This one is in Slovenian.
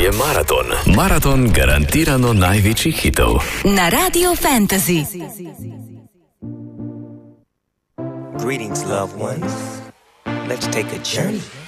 je Maraton. Maraton garantirano največjih hitov. Na Radio Fantasy. Greetings, loved ones. Let's take a journey